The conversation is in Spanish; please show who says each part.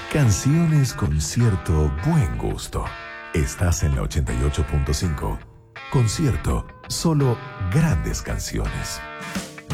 Speaker 1: Canciones con cierto buen gusto. Estás en la 88.5. Concierto, solo grandes canciones.